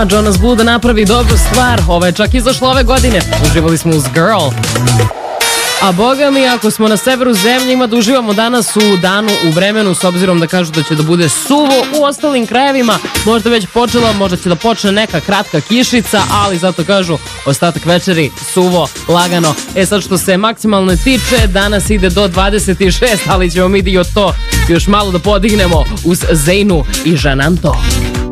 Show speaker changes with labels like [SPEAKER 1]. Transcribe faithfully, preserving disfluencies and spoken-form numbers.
[SPEAKER 1] A Jonas Blue da napravi dobru stvar. Ova je čak izašla ove godine. Uživali smo uz Girl. A boga mi, ako smo na severu zemlje, ima da uživamo danas u danu, u vremenu, s obzirom da kažu da će da bude suvo. U ostalim krajevima možda već počela, možda će da počne neka kratka kišica, ali zato kažu ostatak večeri suvo, lagano. E sad što se maksimalno tiče, danas ide do dvadeset šest, ali ćemo mi dio to još malo da podignemo uz Zeynu i Žananto.